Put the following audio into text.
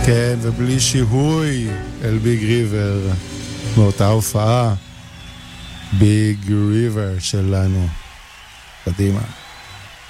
כן, ובלי שיהוי אל ביג ריבר, מאותה הופעה, ביג ריבר שלנו. קדימה.